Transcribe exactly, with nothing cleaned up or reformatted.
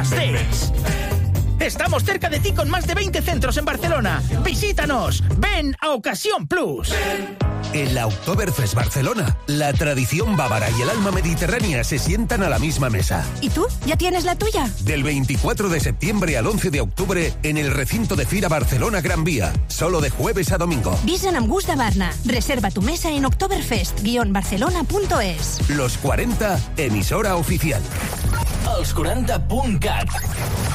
Days. Estamos cerca de ti con más de veinte centros en Barcelona. Visítanos. Ven a Ocasión Plus. En la Oktoberfest Barcelona, la tradición bávara y el alma mediterránea se sientan a la misma mesa. ¿Y tú? ¿Ya tienes la tuya? Del veinticuatro de septiembre al once de octubre en el recinto de Fira Barcelona Gran Vía. Solo de jueves a domingo. Visen amb gust de Barna. Reserva tu mesa en oktoberfest guion barcelona punto es. Los cuarenta, emisora oficial. Els quaranta punt cat